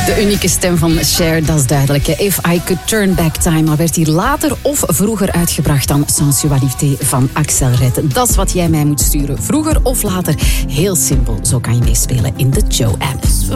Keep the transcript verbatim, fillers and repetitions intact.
De unieke stem van Cher, dat is duidelijk. If I Could Turn Back Time. Maar werd hier later of vroeger uitgebracht dan Sensualité van Axel Red. Dat is wat jij mij moet sturen. Vroeger of later. Heel simpel. Zo kan je meespelen in de Joe-app.